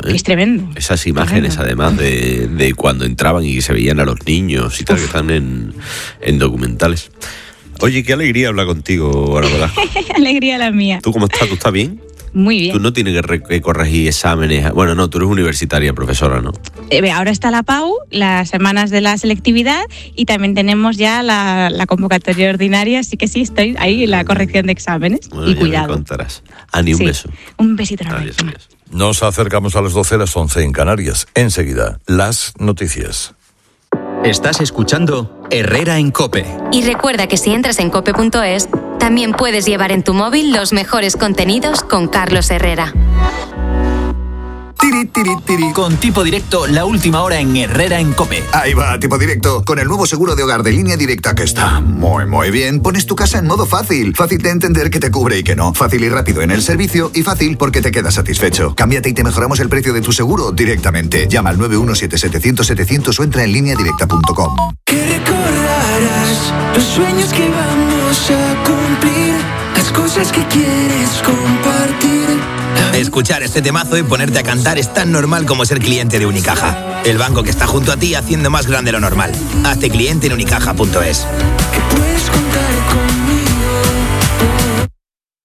Es tremendo. Esas imágenes, además de cuando entraban y se veían a los niños y tal, que están en documentales. Oye, qué alegría hablar contigo, Ana Velasco. Alegría la mía. ¿Tú cómo estás? ¿Tú estás bien? Muy bien. Tú no tienes que corregir exámenes. Bueno, no, tú eres universitaria, profesora, ¿no? Ahora está la PAU, las semanas de la selectividad, y también tenemos ya la convocatoria ordinaria, así que sí, estoy ahí en la corrección de exámenes. Bueno, y ya cuidado. me contarás. Ani, un beso. Un besito enorme. Adiós. Nos acercamos a las 12, las 11 en Canarias. Enseguida, las noticias. Estás escuchando Herrera en COPE. Y recuerda que si entras en cope.es, también puedes llevar en tu móvil los mejores contenidos con Carlos Herrera. Tiri, tiri, tiri. Con Tipo Directo, la última hora en Herrera en COPE. Ahí va, Tipo Directo. Con el nuevo seguro de hogar de Línea Directa, que está muy bien, pones tu casa en modo fácil. Fácil de entender que te cubre y que no. Fácil y rápido en el servicio y fácil porque te quedas satisfecho. Cámbiate y te mejoramos el precio de tu seguro directamente. Llama al 917-700-700 o entra en lineadirecta.com. Que recordarás los sueños que vamos a cumplir, las cosas que quieres compartir. Escuchar este temazo y ponerte a cantar es tan normal como ser cliente de Unicaja. El banco que está junto a ti haciendo más grande lo normal. Hazte cliente en unicaja.es. Que puedes contar conmigo.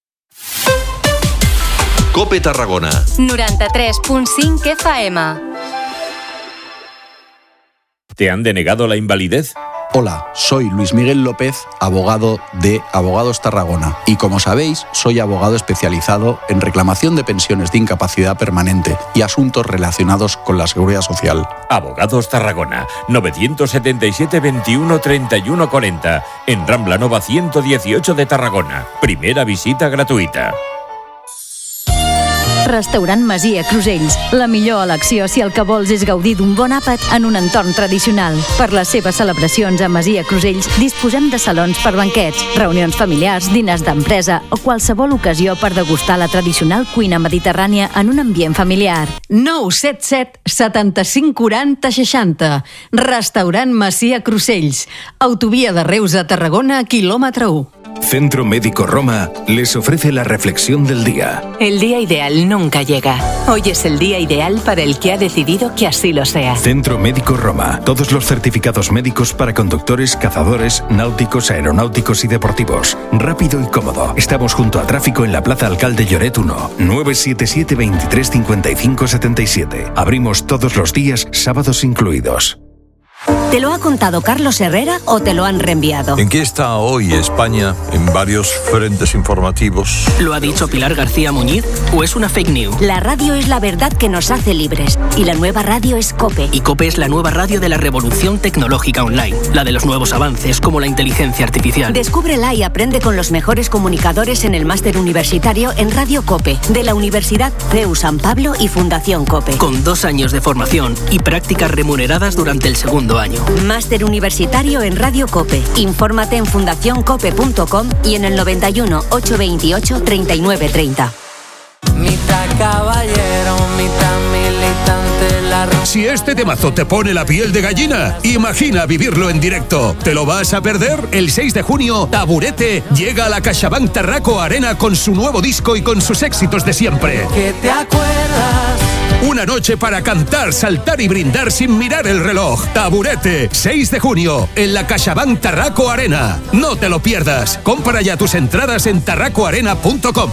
COPE Tarragona 93.5 FM. ¿Te han denegado la invalidez? Hola, soy Luis Miguel López, abogado de Abogados Tarragona, y como sabéis, soy abogado especializado en reclamación de pensiones de incapacidad permanente y asuntos relacionados con la Seguridad Social. Abogados Tarragona, 977 21 31 40, en Rambla Nova 118 de Tarragona. Primera visita gratuïta. Restaurant Masia Crusells. La millor elecció si el que vols és gaudir d'un bon àpat en un entorn tradicional. Per les seves celebracions a Masia Crusells disposem de salons per banquets, reunions familiars, diners d'empresa o qualsevol ocasió per degustar la tradicional cuina mediterrània en un ambient familiar. 977 75 40 60. Restaurant Masia Crusells. Autovia de Reus a Tarragona, quilòmetre 1. Centro Médico Roma les ofrece la reflexión del día. El día ideal nunca llega. Hoy es el día ideal para el que ha decidido que así lo sea. Centro Médico Roma. Todos los certificados médicos para conductores, cazadores, náuticos, aeronáuticos y deportivos. Rápido y cómodo. Estamos junto a tráfico en la Plaza Alcalde Lloret 1. 977 23 55 77. Abrimos todos los días, sábados incluidos. ¿Te lo ha contado Carlos Herrera o te lo han reenviado? ¿En qué está hoy España en varios frentes informativos? ¿Lo ha dicho Pilar García Muñiz o es una fake news? La radio es la verdad que nos hace libres y la nueva radio es COPE. Y COPE es la nueva radio de la revolución tecnológica online, la de los nuevos avances como la inteligencia artificial. Descúbrela y aprende con los mejores comunicadores en el máster universitario en Radio COPE, de la Universidad CEU San Pablo y Fundación COPE. Con 2 años de formación y prácticas remuneradas durante el segundo año. Máster universitario en Radio COPE. Infórmate en fundacioncope.com y en el 91 828 39 30. Mitad caballero, mitad militante. Si este temazo te pone la piel de gallina, imagina vivirlo en directo. ¿Te lo vas a perder? El 6 de junio, Taburete llega a la CaixaBank Tarraco Arena con su nuevo disco y con sus éxitos de siempre. ¿Qué te acuerdas? Una noche para cantar, saltar y brindar sin mirar el reloj. Taburete, 6 de junio, en la CaixaBank Tarraco Arena. No te lo pierdas. Compra ya tus entradas en tarracoarena.com.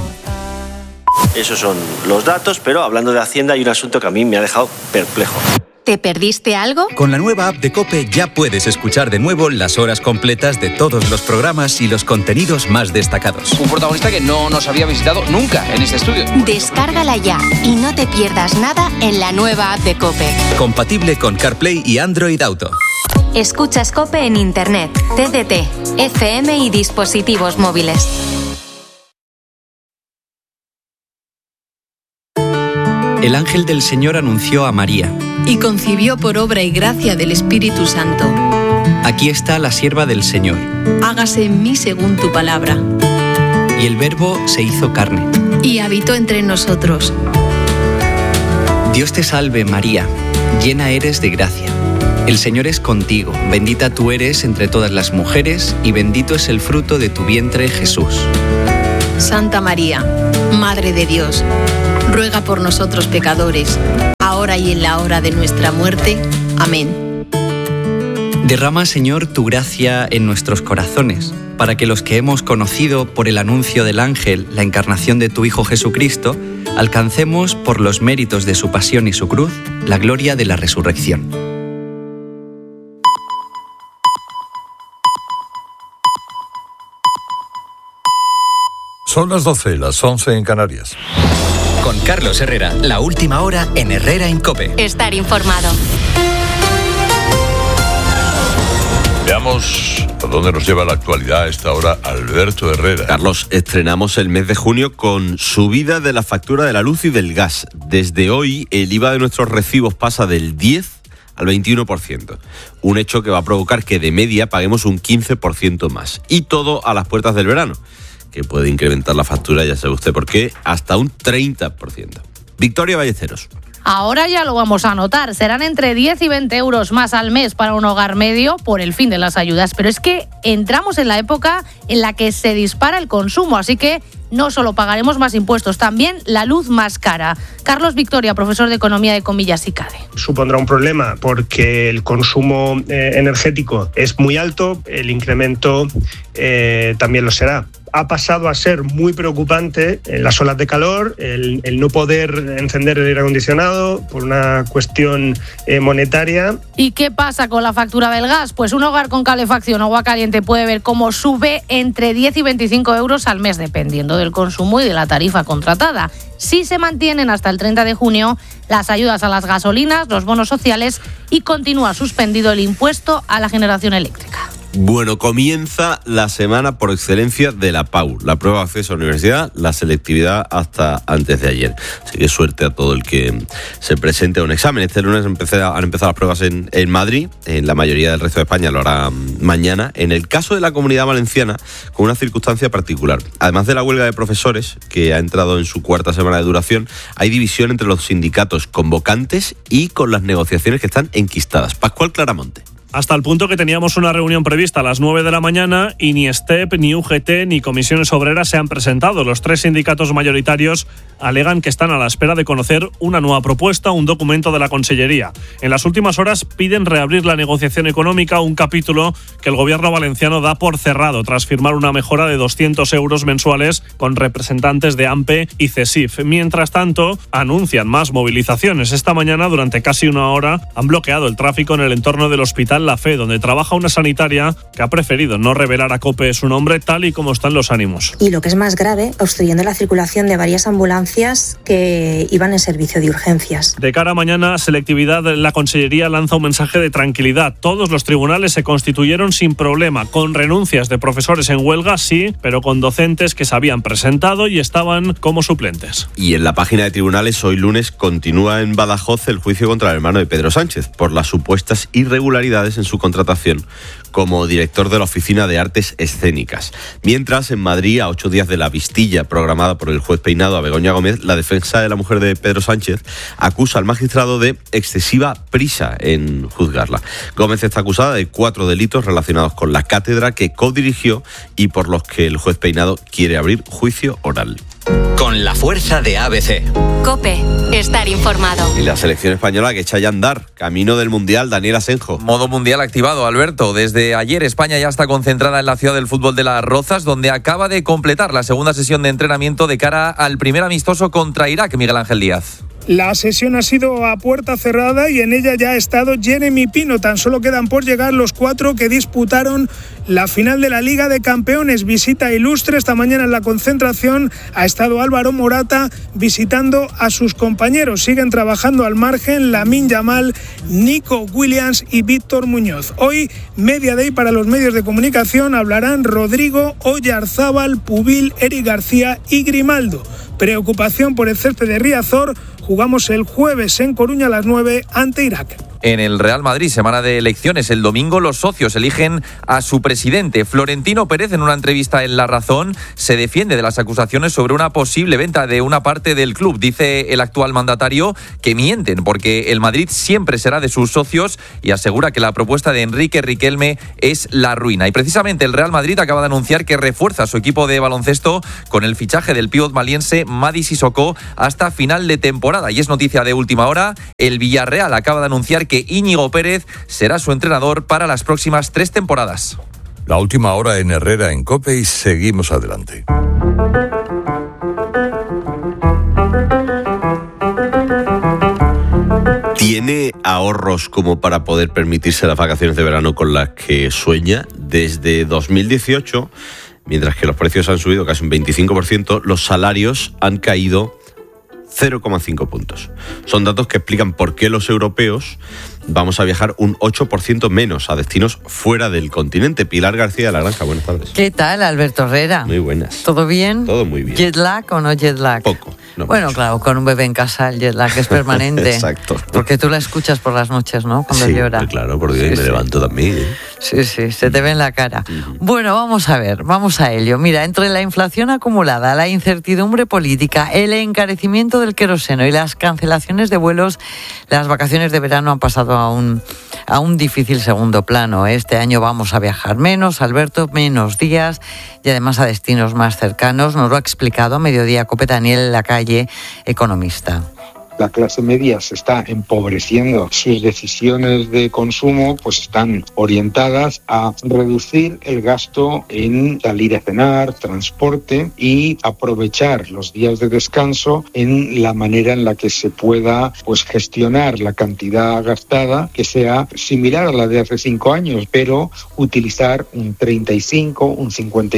Esos son los datos, pero hablando de Hacienda hay un asunto que a mí me ha dejado perplejo. ¿Te perdiste algo? Con la nueva app de COPE ya puedes escuchar de nuevo las horas completas de todos los programas y los contenidos más destacados. Un protagonista que no nos había visitado nunca en este estudio. Descárgala ya y no te pierdas nada en la nueva app de COPE. Compatible con CarPlay y Android Auto. Escuchas COPE en Internet, TDT, FM y dispositivos móviles. El ángel del Señor anunció a María. Y concibió por obra y gracia del Espíritu Santo. Aquí está la sierva del Señor. Hágase en mí según tu palabra. Y el Verbo se hizo carne. Y habitó entre nosotros. Dios te salve, María, llena eres de gracia. El Señor es contigo, bendita tú eres entre todas las mujeres, y bendito es el fruto de tu vientre, Jesús. Santa María, Madre de Dios, ruega por nosotros pecadores, ahora y en la hora de nuestra muerte. Amén. Derrama, Señor, tu gracia en nuestros corazones, para que los que hemos conocido por el anuncio del ángel la encarnación de tu Hijo Jesucristo, alcancemos por los méritos de su pasión y su cruz la gloria de la resurrección. Son las 12, las 11 en Canarias. Con Carlos Herrera, la última hora en Herrera en COPE. Estar informado. Veamos a dónde nos lleva la actualidad a esta hora Alberto Herrera. Carlos, estrenamos el mes de junio con subida de la factura de la luz y del gas. Desde hoy, el IVA de nuestros recibos pasa del 10 al 21%. Un hecho que va a provocar que de media paguemos un 15% más. Y todo a las puertas del verano, que puede incrementar la factura, ya sabe usted por qué, hasta un 30%. Victoria Ballesteros. Ahora ya lo vamos a notar, serán entre 10 y 20 euros más al mes para un hogar medio por el fin de las ayudas. Pero es que entramos en la época en la que se dispara el consumo, así que no solo pagaremos más impuestos, también la luz más cara. Carlos Victoria, profesor de Economía de Comillas y CADE. Supondrá un problema porque el consumo energético es muy alto, el incremento también lo será. Ha pasado a ser muy preocupante en las olas de calor, el no poder encender el aire acondicionado por una cuestión monetaria. ¿Y qué pasa con la factura del gas? Pues un hogar con calefacción o agua caliente puede ver cómo sube entre 10 y 25 euros al mes, dependiendo del consumo y de la tarifa contratada. Si se mantienen hasta el 30 de junio las ayudas a las gasolinas, los bonos sociales y continúa suspendido el impuesto a la generación eléctrica. Bueno, comienza la semana por excelencia de la PAU, la prueba de acceso a la universidad, la selectividad hasta antes de ayer. Así que suerte a todo el que se presente a un examen. Este lunes han empezado las pruebas en Madrid, en la mayoría del resto de España lo hará mañana. En el caso de la Comunidad Valenciana, con una circunstancia particular. Además de la huelga de profesores, que ha entrado en su cuarta semana de duración, hay división entre los sindicatos convocantes y con las negociaciones que están enquistadas. Pascual Claramonte. Hasta el punto que teníamos una reunión prevista a las 9 de la mañana y ni STEP, ni UGT, ni comisiones obreras se han presentado. Los tres sindicatos mayoritarios alegan que están a la espera de conocer una nueva propuesta, un documento de la Consellería. En las últimas horas piden reabrir la negociación económica, un capítulo que el gobierno valenciano da por cerrado tras firmar una mejora de 200 euros mensuales con representantes de AMPE y CESIF. Mientras tanto, anuncian más movilizaciones. Esta mañana, durante casi una hora, han bloqueado el tráfico en el entorno del Hospital La Fe, donde trabaja una sanitaria que ha preferido no revelar a COPE su nombre, tal y como están los ánimos. Y lo que es más grave, obstruyendo la circulación de varias ambulancias que iban en servicio de urgencias. De cara a mañana, selectividad, la Consellería lanza un mensaje de tranquilidad. Todos los tribunales se constituyeron sin problema, con renuncias de profesores en huelga, sí, pero con docentes que se habían presentado y estaban como suplentes. Y en la página de tribunales, hoy lunes, continúa en Badajoz el juicio contra el hermano de Pedro Sánchez por las supuestas irregularidades en su contratación como director de la Oficina de Artes Escénicas. Mientras, en Madrid, a 8 días de la vistilla programada por el juez Peinado a Begoña Gómez, la defensa de la mujer de Pedro Sánchez acusa al magistrado de excesiva prisa en juzgarla. Gómez está acusada de 4 delitos relacionados con la cátedra que codirigió y por los que el juez Peinado quiere abrir juicio oral. Con la fuerza de ABC. COPE. Estar informado. Y la selección española que echa ya a andar, camino del Mundial, Daniel Asenjo. Modo Mundial activado, Alberto. Desde ayer España ya está concentrada en la ciudad del fútbol de Las Rozas, donde acaba de completar la segunda sesión de entrenamiento de cara al primer amistoso contra Irak, Miguel Ángel Díaz. La sesión ha sido a puerta cerrada y en ella ya ha estado Jeremy Pino. Tan solo quedan por llegar los 4 que disputaron la final de la Liga de Campeones. Visita ilustre esta mañana en la concentración. Ha estado Álvaro Morata visitando a sus compañeros. Siguen trabajando al margen Lamine Yamal, Nico Williams y Víctor Muñoz. Hoy, media day para los medios de comunicación. Hablarán Rodrigo, Oyarzábal, Pubil, Eric García y Grimaldo. Preocupación por el césped de Riazor. Jugamos el jueves en Coruña a las 9 ante Irak. en el Real Madrid, semana de elecciones. El domingo los socios eligen a su presidente. Florentino Pérez, en una entrevista en La Razón, se defiende de las acusaciones sobre una posible venta de una parte del club. Dice el actual mandatario que mienten porque el Madrid siempre será de sus socios y asegura que la propuesta de Enrique Riquelme es la ruina. Y precisamente el Real Madrid acaba de anunciar que refuerza su equipo de baloncesto con el fichaje del pívot maliense Mady Sissoko hasta final de temporada. Y es noticia de última hora, el Villarreal acaba de anunciar que Íñigo Pérez será su entrenador para las próximas 3 temporadas. La última hora en Herrera en COPE y seguimos adelante. ¿Tiene ahorros como para poder permitirse las vacaciones de verano con las que sueña? Desde 2018, mientras que los precios han subido casi un 25%, los salarios han caído 0,5 puntos. Son datos que explican por qué los europeos vamos a viajar un 8% menos a destinos fuera del continente. Pilar García de la Granja, buenas tardes. ¿Qué tal, Alberto Herrera? Muy buenas. ¿Todo bien? Todo muy bien. ¿Jet lag o no jet lag? Poco. No bueno, mucho. claro, con un bebé en casa el jet lag es permanente. Exacto. Porque tú la escuchas por las noches, ¿no? Cuando sí, llora. Claro, porque hoy me levanto también. Sí, se te ve en la cara. Bueno, vamos a ver, vamos a ello. Mira, entre la inflación acumulada, la incertidumbre política, el encarecimiento del queroseno y las cancelaciones de vuelos, las vacaciones de verano han pasado a un difícil segundo plano. Este año vamos a viajar menos, Alberto, menos días y además a destinos más cercanos. Nos lo ha explicado a Mediodía COPE Daniel Lacalle, economista. La clase media se está empobreciendo. Sus decisiones de consumo pues están orientadas a reducir el gasto en salir a cenar, transporte y aprovechar los días de descanso en la manera en la que se pueda pues gestionar la cantidad gastada que sea similar a la de hace 5 años, pero utilizar un 35, un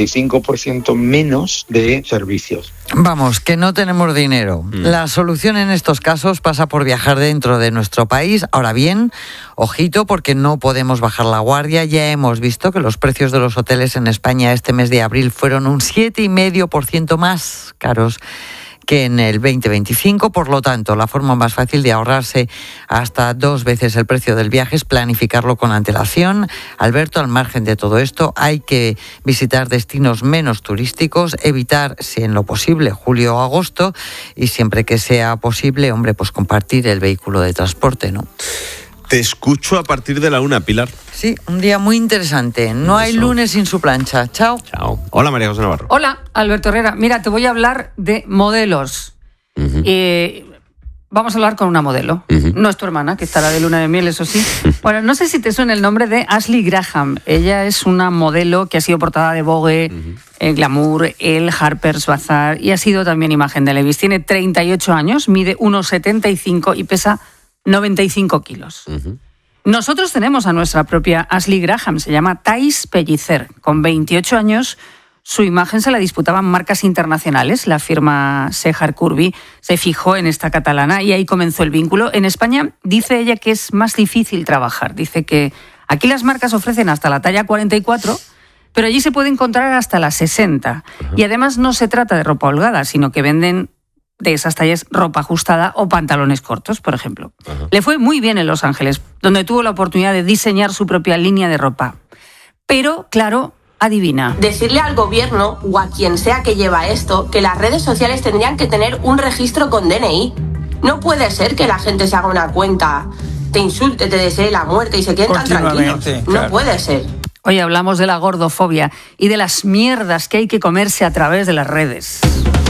55% menos de servicios. Vamos, que no tenemos dinero. La solución en estos casos pasa por viajar dentro de nuestro país. Ahora bien, ojito, porque no podemos bajar la guardia. Ya hemos visto que los precios de los hoteles en España este mes de abril fueron un 7,5% más caros que en el 2025. Por lo tanto, la forma más fácil de ahorrarse hasta 2 veces el precio del viaje es planificarlo con antelación. Alberto, al margen de todo esto, hay que visitar destinos menos turísticos, evitar, si en lo posible, julio o agosto, y siempre que sea posible, hombre, pues compartir el vehículo de transporte, ¿no? Te escucho a partir de la 1, Pilar. Sí, un día muy interesante. No hay lunes sin su plancha. Chao. Chao. Hola, María José Navarro. Hola, Alberto Herrera. Mira, te voy a hablar de modelos. Vamos a hablar con una modelo. No es tu hermana, que estará de luna de miel, eso sí. Bueno, no sé si te suena el nombre de Ashley Graham. Ella es una modelo que ha sido portada de Vogue, Glamour, El Harper's Bazaar y ha sido también imagen de Levi's. Tiene 38 años, mide 1,75 y pesa 95 kilos. Nosotros tenemos a nuestra propia Ashley Graham, se llama Thais Pellicer. Con 28 años, su imagen se la disputaban marcas internacionales. La firma Sejar Curvi se fijó en esta catalana y ahí comenzó el vínculo. En España dice ella que es más difícil trabajar. Dice que aquí las marcas ofrecen hasta la talla 44, pero allí se puede encontrar hasta la 60. Y además no se trata de ropa holgada, sino que venden de esas tallas ropa ajustada o pantalones cortos, por ejemplo. Le fue muy bien en Los Ángeles, donde tuvo la oportunidad de diseñar su propia línea de ropa. Pero, claro, adivina. Decirle al gobierno o a quien sea que lleva esto que las redes sociales tendrían que tener un registro con DNI. No puede ser que la gente se haga una cuenta, te insulte, te desee la muerte y se queden tan tranquilos. No puede ser. Hoy hablamos de la gordofobia y de las mierdas que hay que comerse a través de las redes.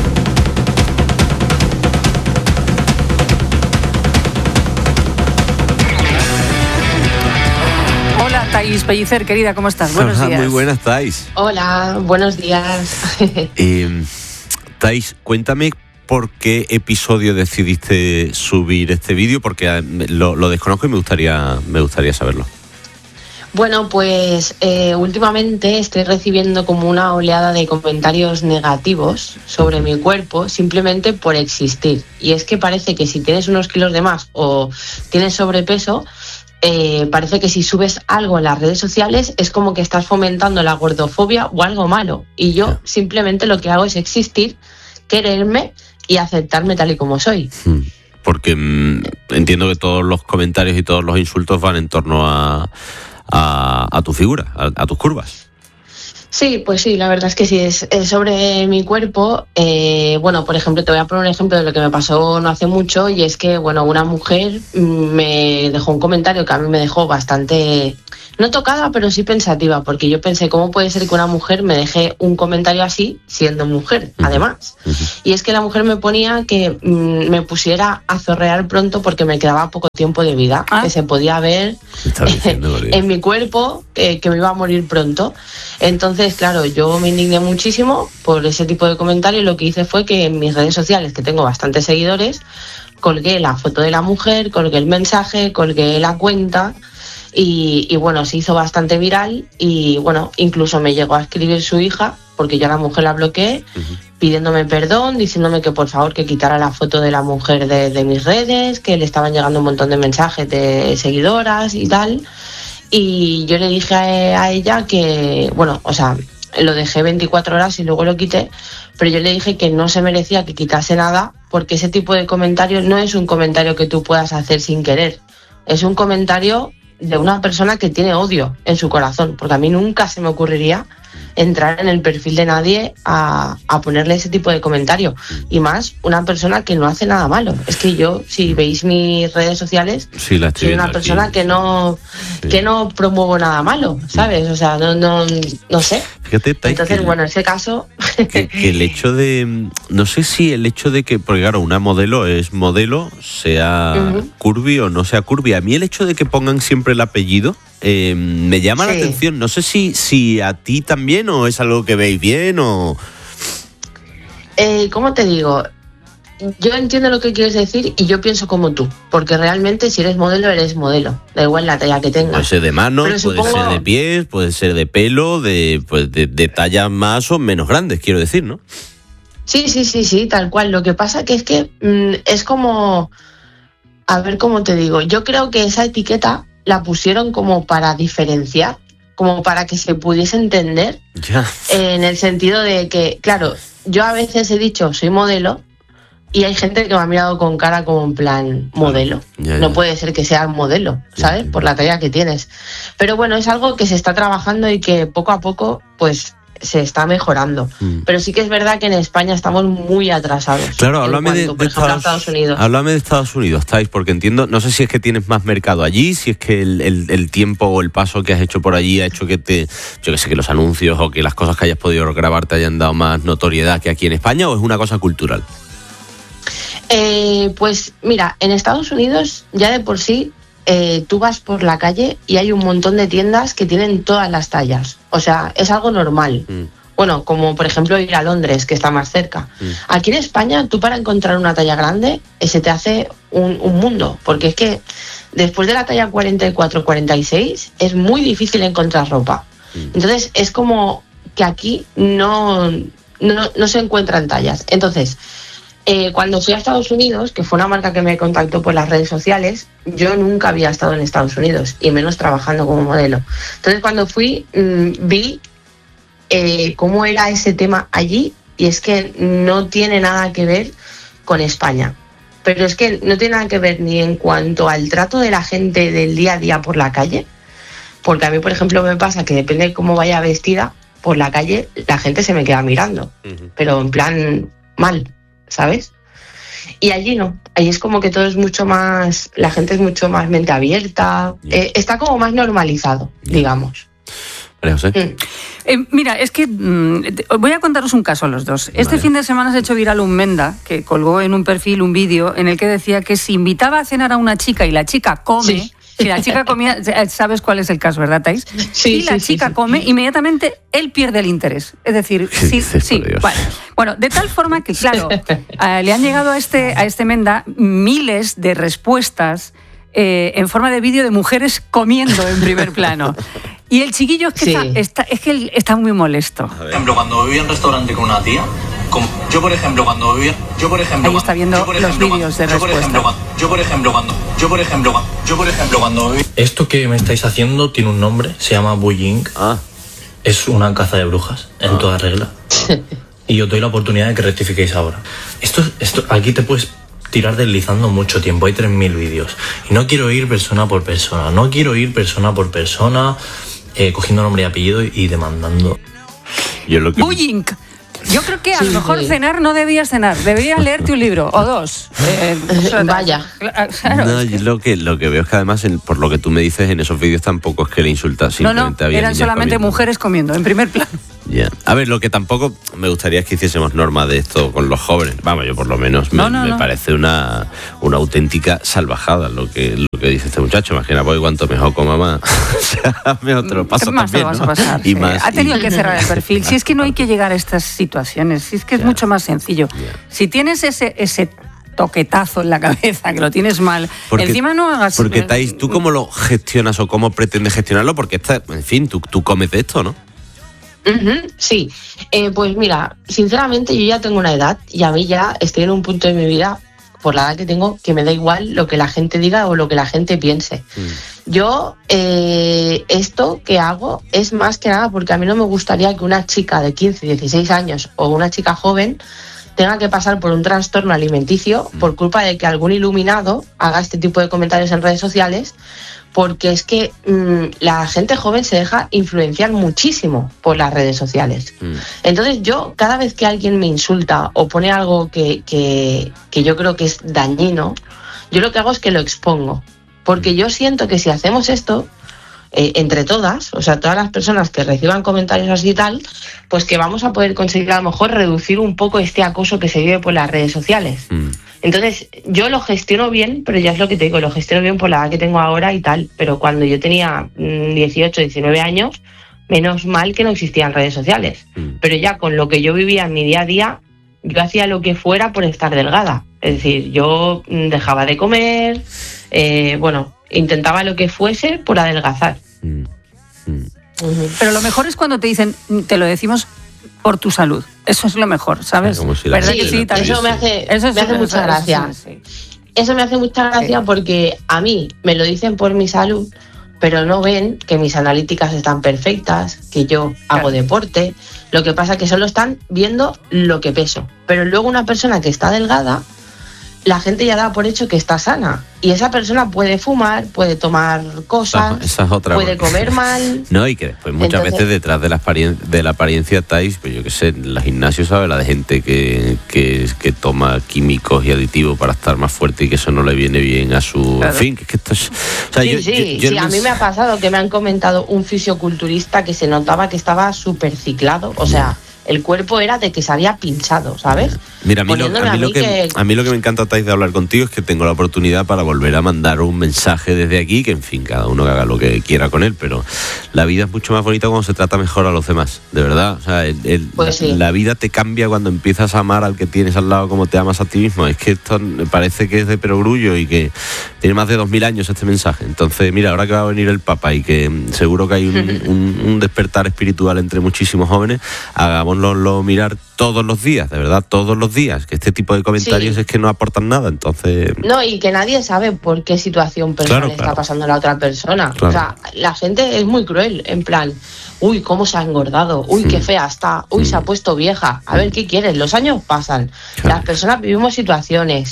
Thais Pellicer, querida, ¿cómo estás? Buenos días. Muy buenas, Thais. Hola, buenos días. Thais, cuéntame por qué episodio decidiste subir este vídeo, porque lo desconozco y me gustaría saberlo. Bueno, pues últimamente estoy recibiendo como una oleada de comentarios negativos sobre mi cuerpo simplemente por existir. Y es que parece que si tienes unos kilos de más o tienes sobrepeso, parece que si subes algo en las redes sociales es como que estás fomentando la gordofobia o algo malo. Y yo simplemente lo que hago es existir, quererme y aceptarme tal y como soy. porque entiendo que todos los comentarios y todos los insultos van en torno a tu figura, a tus curvas. Sí, pues sí, la verdad es que sí, es sobre mi cuerpo. Bueno, por ejemplo, te voy a poner un ejemplo de lo que me pasó no hace mucho, y es que, bueno, una mujer me dejó un comentario que a mí me dejó bastante, no tocada, pero sí pensativa, porque yo pensé, ¿cómo puede ser que una mujer me deje un comentario así siendo mujer, además? Y es que la mujer me ponía que me pusiera a zorrear pronto porque me quedaba poco tiempo de vida, que se podía ver en mi cuerpo que me iba a morir pronto. Entonces, claro, yo me indigné muchísimo por ese tipo de comentarios, y lo que hice fue que en mis redes sociales, que tengo bastantes seguidores, colgué la foto de la mujer, colgué el mensaje, colgué la cuenta, y bueno, se hizo bastante viral, y bueno, incluso me llegó a escribir su hija, porque yo a la mujer la bloqueé, pidiéndome perdón, diciéndome que por favor que quitara la foto de la mujer de mis redes, que le estaban llegando un montón de mensajes de seguidoras y tal. Y yo le dije a ella que, bueno, o sea, lo dejé 24 horas y luego lo quité, pero yo le dije que no se merecía que quitase nada, porque ese tipo de comentario no es un comentario que tú puedas hacer sin querer, es un comentario de una persona que tiene odio en su corazón, porque a mí nunca se me ocurriría entrar en el perfil de nadie a ponerle ese tipo de comentario, y más una persona que no hace nada malo. Es que yo, si veis mis redes sociales, soy una persona que no promuevo nada malo, ¿sabes? O sea, no sé. Fíjate, Tai, entonces, bueno, en ese caso que el hecho de, no sé si el hecho de que, porque claro, una modelo es modelo, sea curvy o no sea curvy, a mí el hecho de que pongan siempre el apellido me llama la atención. No sé si a ti también, o es algo que veis bien, o... ¿Cómo te digo? Yo entiendo lo que quieres decir y yo pienso como tú, porque realmente si eres modelo, eres modelo, da igual la talla que tengas. Puede ser de manos, pero puede ser de pies, puede ser de pelo, de tallas más o menos grandes, quiero decir, ¿no? Sí, tal cual. Lo que pasa que es que es como... A ver, ¿cómo te digo? Yo creo que esa etiqueta la pusieron como para diferenciar, como para que se pudiese entender, en el sentido de que, claro, yo a veces he dicho soy modelo y hay gente que me ha mirado con cara como en plan modelo. No puede ser que seas modelo, ¿sabes? Por la talla que tienes. Pero bueno, es algo que se está trabajando y que poco a poco, pues, se está mejorando. Pero sí que es verdad que en España estamos muy atrasados. Claro, háblame de Estados Unidos. Háblame de Estados Unidos, Thais, porque entiendo, no sé si es que tienes más mercado allí, si es que el tiempo o el paso que has hecho por allí ha hecho que yo que sé, que los anuncios o que las cosas que hayas podido grabar te hayan dado más notoriedad que aquí en España, o es una cosa cultural. Pues mira, en Estados Unidos ya de por sí tú vas por la calle y hay un montón de tiendas que tienen todas las tallas. O sea, es algo normal. Bueno, como por ejemplo ir a Londres, que está más cerca. Aquí en España, tú para encontrar una talla grande, se te hace un mundo. Porque es que después de la talla 44-46 es muy difícil encontrar ropa. Entonces es como que aquí no se encuentran tallas. Entonces... cuando fui a Estados Unidos, que fue una marca que me contactó por las redes sociales, yo nunca había estado en Estados Unidos, y menos trabajando como modelo. Entonces cuando fui, vi cómo era ese tema allí, y es que no tiene nada que ver con España. Pero es que no tiene nada que ver ni en cuanto al trato de la gente del día a día por la calle, porque a mí, por ejemplo, me pasa que depende de cómo vaya vestida, por la calle la gente se me queda mirando, pero en plan mal, ¿sabes? Y allí no, allí es como que todo es mucho más, la gente es mucho más mente abierta, está como más normalizado, digamos. Mira, es que voy a contaros un caso a los dos. Este fin de semana se ha hecho viral un Menda que colgó en un perfil un vídeo en el que decía que si invitaba a cenar a una chica y la chica come... Si la chica comía, sabes cuál es el caso, ¿verdad, Thais? Si la chica come, inmediatamente él pierde el interés. Es decir, vale. Bueno, de tal forma que, claro, le han llegado a este Menda miles de respuestas en forma de vídeo de mujeres comiendo en primer plano. Y el chiquillo es que está muy molesto. Por ejemplo, cuando vivía en un restaurante con una tía, yo por ejemplo cuando ahí está viendo los vídeos de respuesta. Cuando esto que me estáis haciendo tiene un nombre, se llama bullying. Es una caza de brujas en toda regla. Y os doy la oportunidad de que rectifiquéis ahora. Esto aquí te puedes tirar deslizando mucho tiempo, hay 3.000 vídeos. Y no quiero ir persona por persona, cogiendo nombre y apellido y demandando. Bullying. Yo creo que a lo mejor cenar no debías cenar, deberías leerte un libro o dos. Vaya. Claro, No, yo lo que veo es que además, por lo que tú me dices, en esos vídeos tampoco es que le insultas, simplemente había eran niñas solamente comiendo. mujeres comiendo, en primer plano. Ya. A ver, lo que tampoco me gustaría es que hiciésemos norma de esto con los jóvenes. Vamos, yo por lo menos me parece una auténtica salvajada lo que dice este muchacho. Imagina, voy cuanto mejor con mamá. O sea, mejor te lo paso más también, lo vas ¿no? a pasar. Y más, ha tenido y... que cerrar el perfil. Si es que no hay que llegar a estas situaciones, si es que es mucho más sencillo. Si tienes ese toquetazo en la cabeza, que lo tienes mal, encima no hagas... Porque, Thais, ¿tú cómo lo gestionas o cómo pretendes gestionarlo? Porque, en fin, tú comes de esto, ¿no? Sí, pues mira, sinceramente yo ya tengo una edad y a mí ya estoy en un punto de mi vida, por la edad que tengo, que me da igual lo que la gente diga o lo que la gente piense. Yo esto que hago es más que nada porque a mí no me gustaría que una chica de 15, 16 años o una chica joven tenga que pasar por un trastorno alimenticio por culpa de que algún iluminado haga este tipo de comentarios en redes sociales, porque es que la gente joven se deja influenciar muchísimo por las redes sociales. Entonces yo, cada vez que alguien me insulta o pone algo que yo creo que es dañino, yo lo que hago es que lo expongo, porque yo siento que si hacemos esto entre todas, o sea, todas las personas que reciban comentarios así y tal, pues que vamos a poder conseguir a lo mejor reducir un poco este acoso que se vive por las redes sociales. Entonces, yo lo gestiono bien, pero ya es lo que te digo, lo gestiono bien por la edad que tengo ahora y tal, pero cuando yo tenía 18, 19 años, menos mal que no existían redes sociales. Pero ya con lo que yo vivía en mi día a día, yo hacía lo que fuera por estar delgada. Es decir, yo dejaba de comer, intentaba lo que fuese por adelgazar. Pero lo mejor es cuando te dicen, te lo decimos por tu salud. Eso es lo mejor, ¿sabes? ¿Verdad que sí? Eso me hace mucha gracia. Eso me hace mucha gracia porque a mí me lo dicen por mi salud, pero no ven que mis analíticas están perfectas, que yo hago deporte. Lo que pasa es que solo están viendo lo que peso. Pero luego una persona que está delgada, la gente ya da por hecho que está sana. Y esa persona puede fumar, puede tomar cosas, esa es otra puede comer mal. No, y que después muchas veces detrás de la apariencia Thais, pues yo qué sé, en el gimnasio sabe la de gente que toma químicos y aditivos para estar más fuerte y que eso no le viene bien a su... Claro. En fin, que es que esto es... O sea, Sí, a mí me ha pasado que me han comentado un fisioculturista que se notaba que estaba súper ciclado, o sea... El cuerpo era de que se había pinchado, ¿sabes? Mira, a mí lo que me encanta, Thais, de hablar contigo es que tengo la oportunidad para volver a mandar un mensaje desde aquí, que en fin, cada uno que haga lo que quiera con él, pero la vida es mucho más bonita cuando se trata mejor a los demás, de verdad. O sea, la vida te cambia cuando empiezas a amar al que tienes al lado como te amas a ti mismo. Es que esto me parece que es de perogrullo y que tiene más de 2000 años este mensaje. Entonces, mira, ahora que va a venir el Papa y que seguro que hay un despertar espiritual entre muchísimos jóvenes, hagámoslo mirar todos los días, de verdad, todos los días, que este tipo de comentarios es que no aportan nada, entonces... No, y que nadie sabe por qué situación personal está pasando la otra persona. Claro. O sea, la gente es muy cruel, en plan, uy, cómo se ha engordado, uy, qué fea está, uy, se ha puesto vieja, a ver, ¿qué quieres? Los años pasan, las personas vivimos situaciones.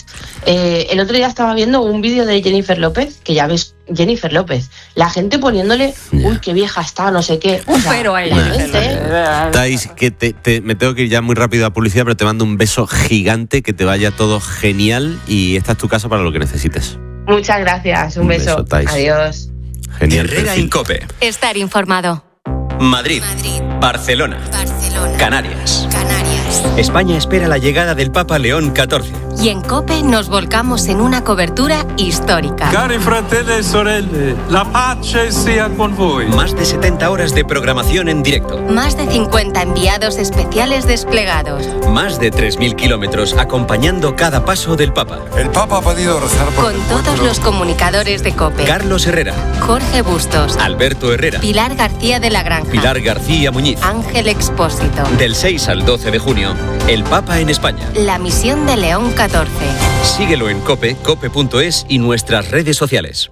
El otro día estaba viendo un vídeo de Jennifer López, que ya ves, Jennifer López, la gente poniéndole, uy, qué vieja está, no sé qué. O sea, pero a la gente... Thais, que me tengo que ir ya muy rápido a publicidad, pero te mando un beso gigante, que te vaya todo genial y esta es tu casa para lo que necesites. Muchas gracias, un beso. Thais. Adiós. Genial. Herrera en COPE. Estar informado. Madrid. Barcelona. Canarias. España espera la llegada del Papa León XIV. Y en COPE nos volcamos en una cobertura histórica. Cari fratelli e sorelle, la pace sia con voi. Más de 70 horas de programación en directo. Más de 50 enviados especiales desplegados. Más de 3.000 kilómetros acompañando cada paso del Papa. El Papa ha pedido rezar por... Con todos los comunicadores de COPE. Carlos Herrera. Jorge Bustos. Alberto Herrera. Pilar García de la Granja. Pilar García Muñiz. Ángel Expósito. Del 6 al 12 de junio, el Papa en España. La misión de León XIV. Síguelo en COPE, cope.es y nuestras redes sociales.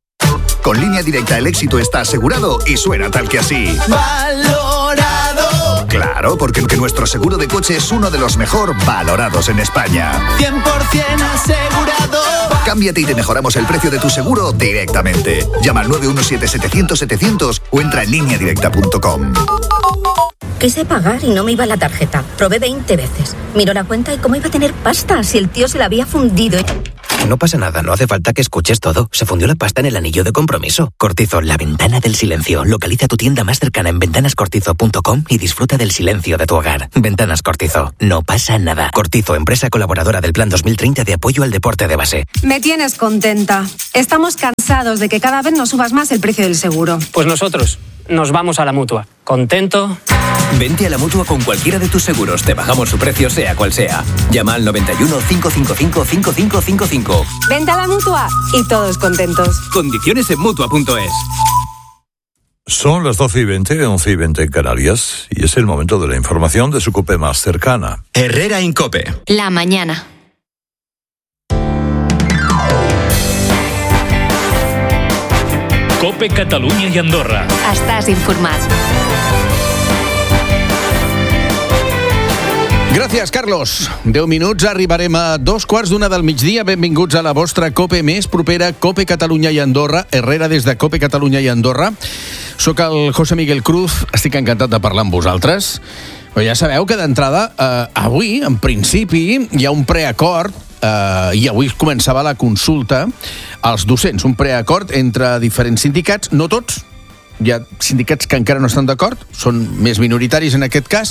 Con Línea Directa el éxito está asegurado y suena tal que así. Valorado. Claro, porque nuestro seguro de coche es uno de los mejor valorados en España. 100% asegurado. Cámbiate y te mejoramos el precio de tu seguro directamente. Llama al 917-700-700 o entra en lineadirecta.com. Quise pagar y no me iba la tarjeta. Probé 20 veces. Miro la cuenta y cómo iba a tener pasta si el tío se la había fundido. No pasa nada, no hace falta que escuches todo. Se fundió la pasta en el anillo de compromiso. Cortizo, la ventana del silencio. Localiza tu tienda más cercana en ventanascortizo.com y disfruta del silencio de tu hogar. Ventanas Cortizo. No pasa nada. Cortizo, empresa colaboradora del Plan 2030 de apoyo al deporte de base. Me tienes contenta. Estamos cansados de que cada vez nos subas más el precio del seguro. Pues nosotros nos vamos a la Mutua. ¿Contento? Vente a la Mutua con cualquiera de tus seguros. Te bajamos su precio sea cual sea. Llama al 91 555 5555. Vente a la Mutua y todos contentos. Condiciones en Mutua.es. Son las 12:20, 11:20 en Canarias, y es el momento de la información de su COPE más cercana. Herrera en COPE. La mañana. COPE Catalunya i Andorra. Estàs informat. Gràcies, Carlos. 10 minuts, arribarem a 2:15 del migdia. Benvinguts a la vostra COPE més propera, COPE Catalunya i Andorra. Herrera des de COPE Catalunya i Andorra. Soc el José Miguel Cruz, estic encantat de parlar amb vosaltres. Però ja sabeu que d'entrada, avui, en principi, hi ha un preacord, i avui començava la consulta als docents. Un preacord entre diferents sindicats, no tots. Hi ha sindicats que encara no estan d'acord, són més minoritaris en aquest cas,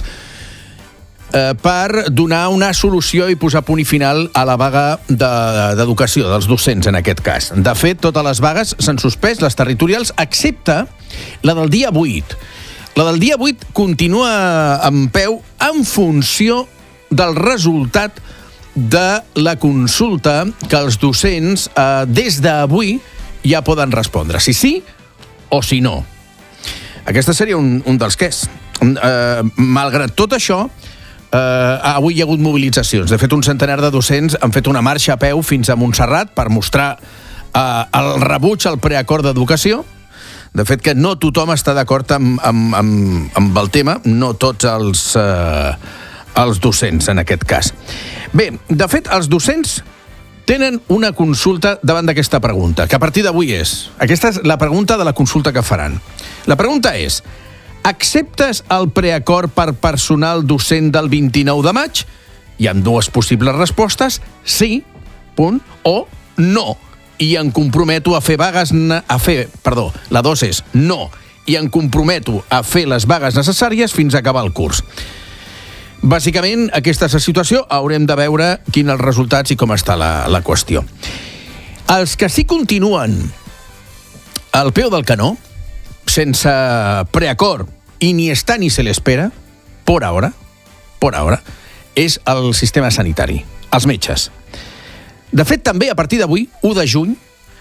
per donar una solució i posar punt i final a la vaga d'educació, dels docents en aquest cas. De fet, totes les vagues s'han suspès, les territorials, excepte la del dia 8. La del dia 8 continua en peu en funció del resultat de la consulta que els docents des d'avui ja poden respondre, si sí o si no. Aquesta seria un dels quès. Malgrat tot això, avui hi ha hagut mobilitzacions. De fet, un centenar de docents han fet una marxa a peu fins a Montserrat per mostrar el rebuig al preacord d'educació. De fet, que no tothom està d'acord amb el tema, no tots els docents, en aquest cas. Bé, de fet, els docents tenen una consulta davant d'aquesta pregunta, que a partir d'avui és. Aquesta és la pregunta de la consulta que faran. La pregunta és: acceptes el preacord per personal docent del 29 de maig? Hi ha dues possibles respostes: sí, punt, o no. I em comprometo a fer vagues... La 2 és no. I em comprometo a fer les vagues necessàries fins a acabar el curs. Bàsicament, aquesta és la situació. Haurem de veure quins els resultats i com està la qüestió. Els que sí continuen al peu del canó, sense preacord i ni està ni se l'espera, por ahora, és el sistema sanitari, els metges. De fet, també a partir d'avui, 1 de juny,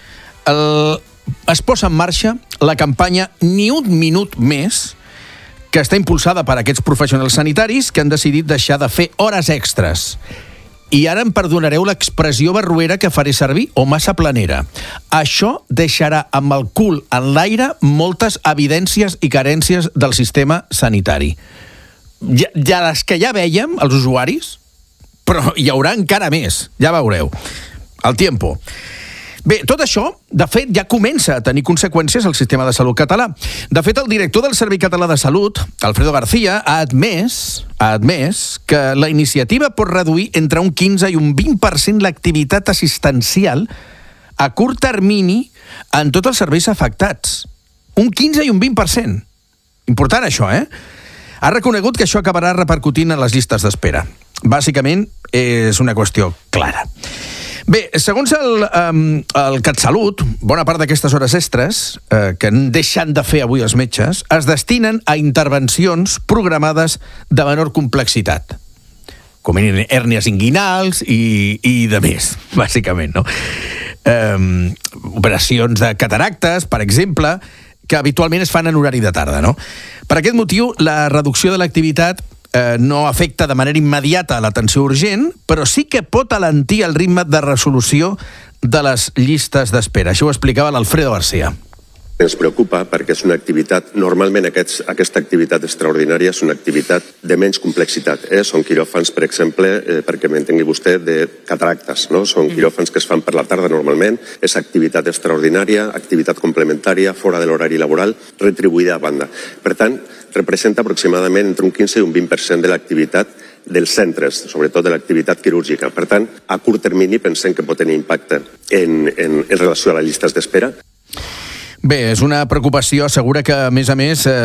es posa en marxa la campanya Ni un minut més, que està impulsada per aquests professionals sanitaris que han decidit deixar de fer hores extres. I ara em perdonareu l'expressió barruera que faré servir, o massa planera. Això deixarà amb el cul en l'aire moltes evidències i carències del sistema sanitari. Ja les que ja vèiem, els usuaris, però hi haurà encara més, ja veureu. El tiempo. Bé, tot això, de fet, ja comença a tenir conseqüències al sistema de salut català. De fet, el director del Servei Català de Salut, Alfredo García, ha admès que la iniciativa pot reduir entre un 15 i un 20% l'activitat assistencial a curt termini en tots els serveis afectats. Un 15 i un 20%. Important això, Ha reconegut que això acabarà repercutint en les llistes d'espera. Bàsicament, és una qüestió clara. Bé, segons el CatSalut, bona part d'aquestes hores extres que han deixat de fer avui els metges es destinen a intervencions programades de menor complexitat, com hèrnies inguinals i de més, bàsicament, no? Operacions de cataractes, per exemple, que habitualment es fan en horari de tarda, no? Per aquest motiu, la reducció de l'activitat no afecta de manera immediata l'atenció urgent, però sí que pot alentir el ritme de resolució de les llistes d'espera. Això ho explicava l'Alfredo García. Ens preocupa perquè és una activitat, normalment aquesta activitat extraordinària és una activitat de menys complexitat. Són quiròfans, per exemple, perquè m'entengui vostè, de cataractes. No? Són quiròfans que es fan per la tarda normalment, és activitat extraordinària, activitat complementària, fora de l'horari laboral, retribuïda a banda. Per tant, representa aproximadament entre un 15 i un 20% de l'activitat dels centres, sobretot de l'activitat quirúrgica. Per tant, a curt termini pensem que pot tenir impacte en relació a les llistes d'espera. Bé, és una preocupació. Assegura que, a més,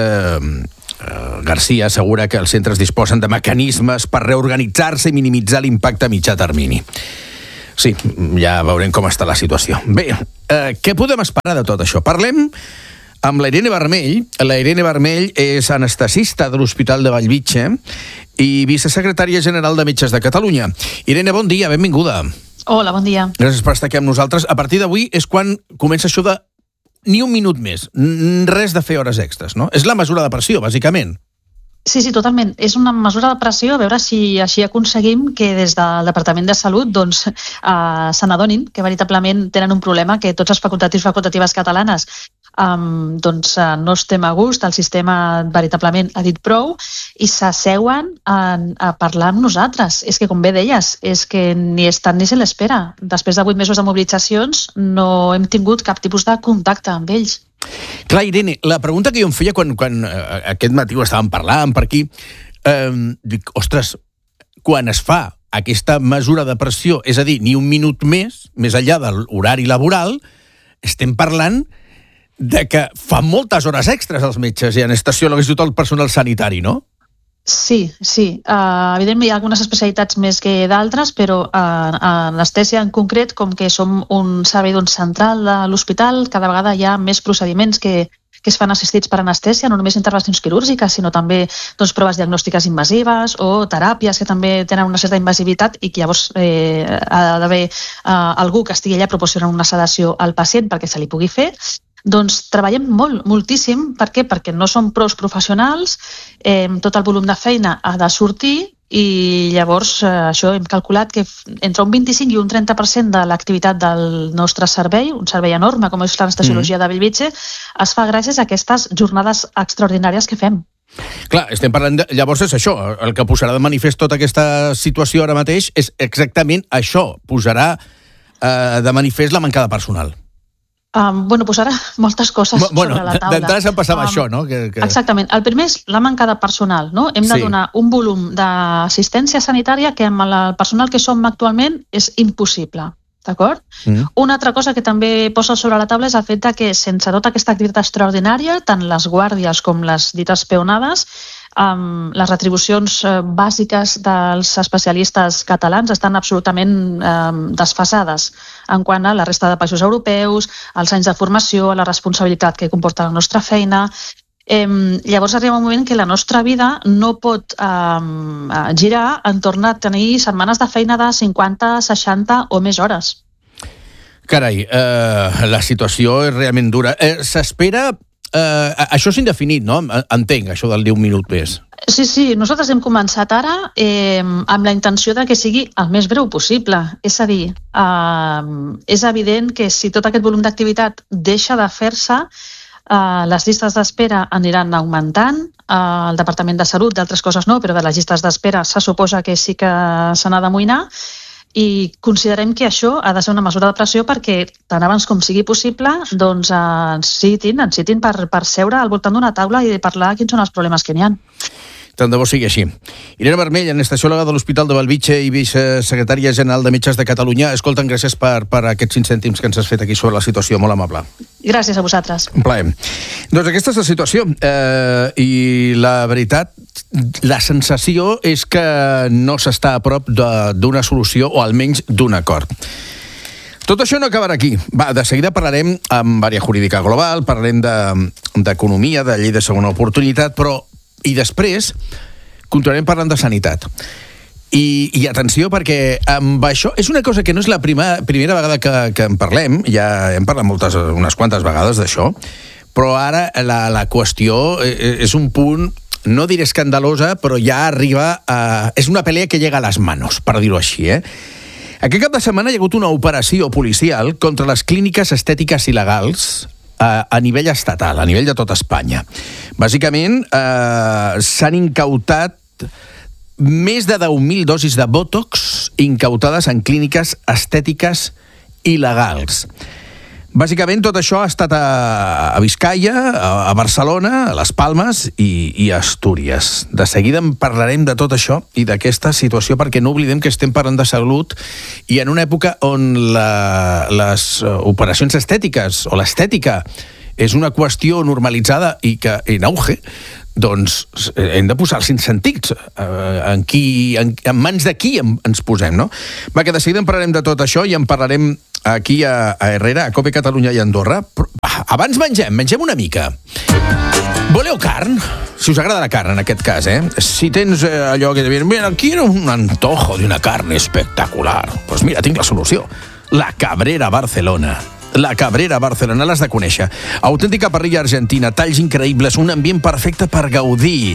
García assegura que els centres disposen de mecanismes per reorganitzar-se i minimitzar l'impacte a mitjà termini. Sí, ja veurem com està la situació. Bé, què podem esperar de tot això? Parlem amb la Irene Vermell. La Irene Vermell és anestesista de l'Hospital de Bellvitge i vicesecretària general de Metges de Catalunya. Irene, bon dia, benvinguda. Hola, bon dia. Gràcies per estar aquí amb nosaltres. A partir d'avui és quan comença això de ni un minut més, res de fer hores extres, no? És la mesura de pressió, bàsicament. Sí, totalment. És una mesura de pressió, a veure si així aconseguim que des del Departament de Salut se n'adonin que veritablement tenen un problema, que tots els facultatius i facultatives catalanes no estem a gust, el sistema veritablement ha dit prou i s'asseuen a parlar amb nosaltres. És que, com bé deies, és que ni estan ni se l'espera. Després de 8 mesos de mobilitzacions no hem tingut cap tipus de contacte amb ells. Clar, Irene, la pregunta que jo em feia quan aquest matí ho estàvem parlant per aquí, dic, ostres, quan es fa aquesta mesura de pressió, és a dir, ni un minut més enllà de l'horari laboral, estem parlant de que fan moltes hores extres els metges i anestesiòlegs i tot el personal sanitari, no? Sí. Evidentment hi ha algunes especialitats més que d'altres, però anestèsia en concret, com que som un servei central de l'hospital, cada vegada hi ha més procediments que es fan assistits per anestèsia, no només intervencions quirúrgiques, sinó també proves diagnòstiques invasives o teràpies que també tenen una certa invasivitat i que llavors ha d'haver algú que estigui allà proporcionant una sedació al pacient perquè se li pugui fer. Doncs treballem moltíssim. Per què? Perquè no som prou professionals, tot el volum de feina ha de sortir i llavors això hem calculat que entre un 25 i un 30% de l'activitat del nostre servei, un servei enorme com és l'anestesiologia de Bellvitge, es fa gràcies a aquestes jornades extraordinàries que fem. Clar, estem parlant llavors és això, el que posarà de manifest tota aquesta situació ara mateix és exactament això, posarà de manifest la manca de personal. Posarà moltes coses sobre la taula. D'entrada se'n passava això, no? Exactament. El primer és la manca de personal, no? Hem de donar un volum d'assistència sanitària que amb el personal que som actualment és impossible. D'acord? Una altra cosa que també posa sobre la taula és el fet que sense tota aquesta activitat extraordinària, tant les guàrdies com les dites peonades, les retribucions bàsiques dels especialistes catalans estan absolutament desfasades en quant a la resta de països europeus, als anys de formació, a la responsabilitat que comporta la nostra feina. Llavors arriba un moment que la nostra vida no pot girar entorn a tenir setmanes de feina de 50, 60 o més hores. Carai, la situació és realment dura. S'espera... això és indefinit, no? Entenc, això del 10 minut més. Sí, nosaltres hem començat ara amb la intenció de que sigui el més breu possible. És a dir, és evident que si tot aquest volum d'activitat deixa de fer-se, les llistes d'espera aniran augmentant. El Departament de Salut, d'altres coses no, però de les llistes d'espera se suposa que sí que se n'ha d'amoïnar. I considerem que això ha de ser una mesura de pressió perquè tan abans com sigui possible ens citin per seure al voltant d'una taula i parlar quins són els problemes que n'hi ha. Tant de bo sigui així. Irene Vermell, anestesiòloga de l'Hospital de Bellvitge i vicesecretària general de Metges de Catalunya. Escolta'm, gràcies per aquests 5 cèntims que ens has fet aquí sobre la situació. Molt amable. Gràcies a vosaltres. Un plaer. Doncs aquesta és la situació. I la veritat, la sensació és que no s'està a prop d'una solució o almenys d'un acord. Tot això no acabarà aquí. De seguida parlarem amb àrea jurídica global, parlarem d'economia, de llei de segona oportunitat, i després continuarem parlant de sanitat. I atenció, perquè amb això és una cosa que no és la primera vegada que en parlem, ja hem parlat unes quantes vegades d'això, però ara la qüestió és un punt, no diré escandalosa, però ja arriba a... És una pelea que llega a les manos, per dir-ho així, Aquest cap de setmana hi ha hagut una operació policial contra les clíniques estètiques il·legals a nivell estatal, a nivell de tota Espanya. Bàsicament, s'han incautat més de 10.000 dosis de Botox incautades en clíniques estètiques il·legals. Bàsicament, tot això ha estat a Biscaia, a Barcelona, a Les Palmes i a Astúries. De seguida en parlarem de tot això i d'aquesta situació, perquè no oblidem que estem parlant de salut i en una època on les operacions estètiques o l'estètica és una qüestió normalitzada i que en auge, doncs hem de posar els sentits en mans de qui ens posem, no? Va, que de seguida en parlarem de tot això i en parlarem aquí a Herrera, a COPE Catalunya i Andorra. Però, abans mengem una mica. Voleu carn? Si us agrada la carn, en aquest cas, Si tens allò que te viene, mira, quiero un antojo de una carne espectacular. Pues mira, tinc la solució. La Cabrera Barcelona. La Cabrera Barcelona, l'has de conèixer. Autèntica parrilla argentina, talls increïbles, un ambient perfecte per gaudir.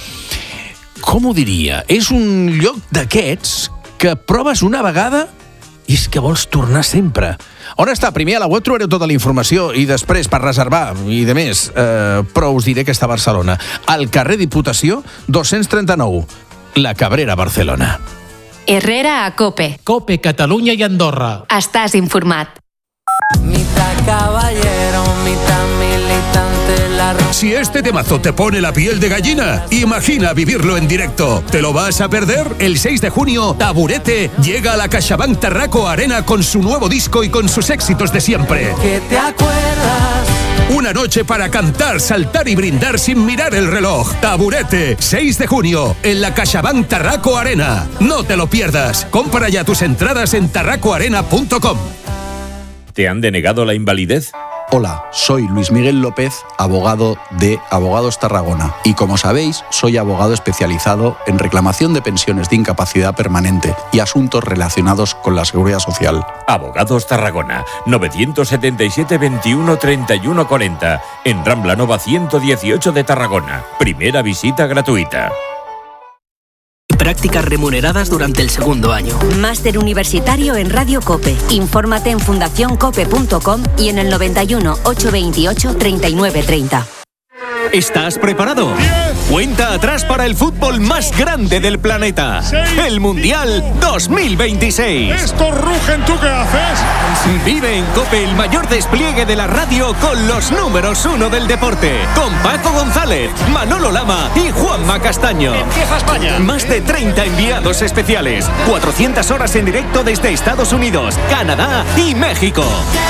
Com ho diria? És un lloc d'aquests que proves una vegada i és que vols tornar sempre. On està? Primer a la web trobareu tota la informació i després per reservar i de més, però us diré que està a Barcelona. Al carrer Diputació 239. La Cabrera Barcelona. Herrera a COPE. COPE Catalunya i Andorra. Estàs informat. Mitad caballero, mitad militante, la... Si este temazo te pone la piel de gallina, imagina vivirlo en directo. ¿Te lo vas a perder? El 6 de junio, Taburete llega a la CaixaBank Tarraco Arena con su nuevo disco y con sus éxitos de siempre. ¿Qué te acuerdas? Una noche para cantar, saltar y brindar sin mirar el reloj. Taburete, 6 de junio, en la CaixaBank Tarraco Arena. No te lo pierdas. Compra ya tus entradas en tarracoarena.com. ¿Te han denegado la invalidez? Hola, soy Luis Miguel López, abogado de Abogados Tarragona. Y como sabéis, soy abogado especializado en reclamación de pensiones de incapacidad permanente y asuntos relacionados con la seguridad social. Abogados Tarragona, 977 21 31 40, en Rambla Nova 118 de Tarragona. Primera visita gratuita. Prácticas remuneradas durante el segundo año. Máster universitario en Radio COPE. Infórmate en fundacioncope.com y en el 91 828 3930. ¿Estás preparado? 10. Cuenta atrás para el fútbol más grande del planeta. 6. El Mundial 2026. Estos rugen, ¿tú qué haces? Vive en COPE el mayor despliegue de la radio con los números 1 del deporte. Con Paco González, Manolo Lama y Juanma Castaño. Empieza España. Más de 30 enviados especiales. 400 horas en directo desde Estados Unidos, Canadá y México.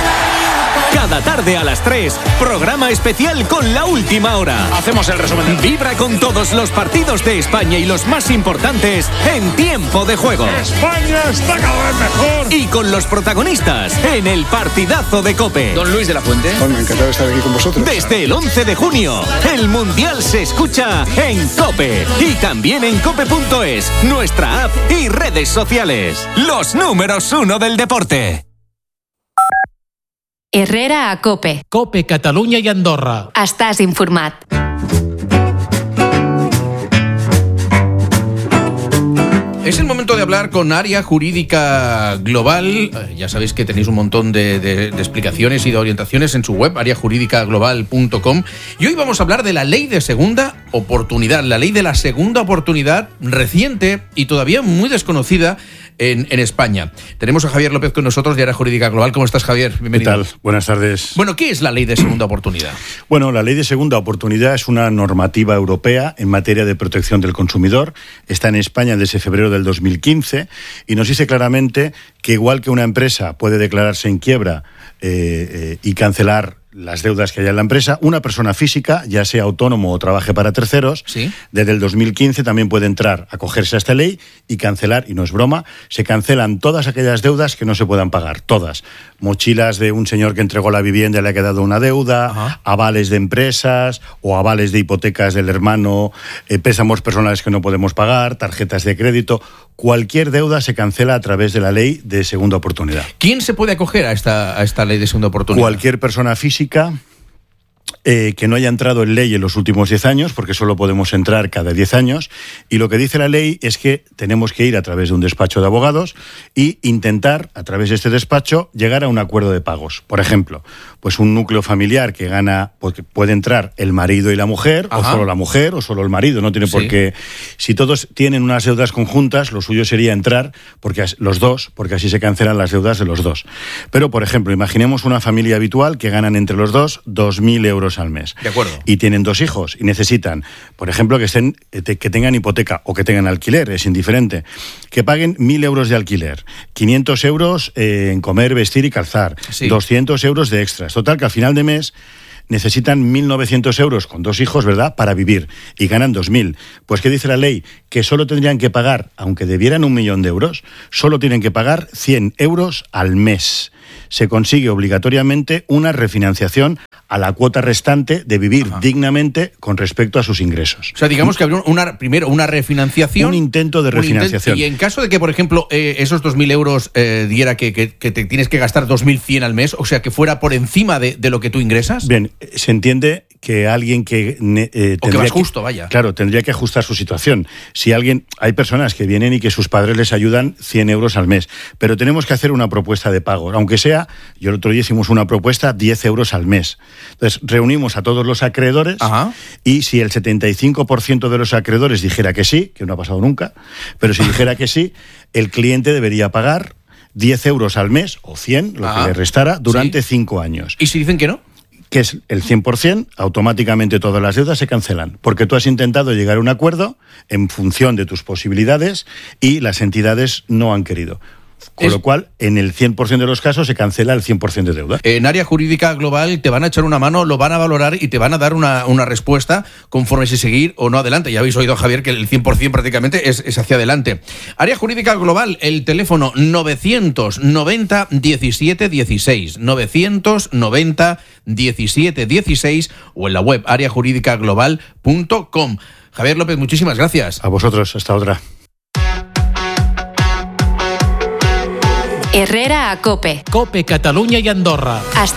Cada tarde a las 3, programa especial con La Última Hora. Hacemos el resumen. Vibra con todos los partidos de España y los más importantes en tiempo de juego. España está cada vez mejor. Y con los protagonistas en el partidazo de COPE. Don Luis de la Fuente. Bueno, encantado de estar aquí con vosotros. Desde el 11 de junio, el Mundial se escucha en COPE. Y también en cope.es, nuestra app y redes sociales. Los números 1 del deporte. Herrera a COPE. COPE Catalunya i Andorra. Estàs informat. Es el momento de hablar con Área Jurídica Global. Ya sabéis que tenéis un montón de explicaciones y de orientaciones en su web, areajuridicaglobal.com. Y hoy vamos a hablar de la ley de segunda oportunidad, la ley de la segunda oportunidad reciente y todavía muy desconocida en España. Tenemos a Javier López con nosotros de Área Jurídica Global. ¿Cómo estás, Javier? Bienvenido. ¿Qué tal? Buenas tardes. Bueno, ¿qué es la ley de segunda oportunidad? Bueno, la ley de segunda oportunidad es una normativa europea en materia de protección del consumidor. Está en España desde febrero del 2015 y nos dice claramente que igual que una empresa puede declararse en quiebra y cancelar las deudas que haya en la empresa, una persona física, ya sea autónomo o trabaje para terceros, ¿sí? Desde el 2015 también puede entrar, acogerse a esta ley y cancelar, y no es broma, se cancelan todas aquellas deudas que no se puedan pagar, todas. Mochilas de un señor que entregó la vivienda y le ha quedado una deuda, ajá, avales de empresas o avales de hipotecas del hermano, préstamos personales que no podemos pagar, tarjetas de crédito, cualquier deuda se cancela a través de la ley de segunda oportunidad. ¿Quién se puede acoger a esta ley de segunda oportunidad? Cualquier persona física que no haya entrado en ley en los últimos 10 años, porque solo podemos entrar cada 10 años, y lo que dice la ley es que tenemos que ir a través de un despacho de abogados y intentar, a través de este despacho, llegar a un acuerdo de pagos. Por ejemplo, pues un núcleo familiar que gana, porque puede entrar el marido y la mujer, o solo la mujer, o solo el marido, no tiene por qué. Si todos tienen unas deudas conjuntas, lo suyo sería entrar porque los dos, porque así se cancelan las deudas de los dos. Pero, por ejemplo, imaginemos una familia habitual que ganan entre los dos 2.000 euros al mes. De acuerdo. Y tienen 2 hijos y necesitan, por ejemplo, que tengan hipoteca o que tengan alquiler, es indiferente, que paguen 1.000 euros de alquiler, 500 euros en comer, vestir y calzar, 200 euros de extras. Total, que al final de mes necesitan 1.900 euros con 2 hijos, ¿verdad?, para vivir, y ganan 2.000. Pues, ¿qué dice la ley? Que solo tendrían que pagar, aunque debieran 1.000.000 de euros, solo tienen que pagar 100 euros al mes. Se consigue obligatoriamente una refinanciación a la cuota restante de vivir dignamente con respecto a sus ingresos. O sea, digamos que habría primero una refinanciación. Un intento de refinanciación. Y en caso de que, por ejemplo, esos 2.000 euros diera que te tienes que gastar 2.100 al mes, o sea, que fuera por encima de lo que tú ingresas. Bien, se entiende que alguien que o que más justo, vaya. Claro, tendría que ajustar su situación. Si hay personas que vienen y que sus padres les ayudan 100 euros al mes, pero tenemos que hacer una propuesta de pago, aunque sea, yo el otro día hicimos una propuesta 10 euros al mes. Entonces, reunimos a todos los acreedores y si el 75% de los acreedores dijera que sí, que no ha pasado nunca, pero si dijera que sí, el cliente debería pagar 10 euros al mes, o 100, lo que le restara, durante 5 años. ¿Y si dicen que no? Que es el 100%, automáticamente todas las deudas se cancelan, porque tú has intentado llegar a un acuerdo en función de tus posibilidades y las entidades no han querido. Con lo cual, en el 100% de los casos se cancela el 100% de deuda. En Área Jurídica Global te van a echar una mano, lo van a valorar y te van a dar una respuesta conforme si seguir o no adelante. Ya habéis oído, Javier, que el 100% prácticamente es hacia adelante. Área Jurídica Global, el teléfono 990 17 16, 990 17 16 o en la web areajurídicaglobal.com. Javier López, muchísimas gracias. A vosotros, hasta otra. Herrera a COPE. COPE, Catalunya y Andorra. Hasta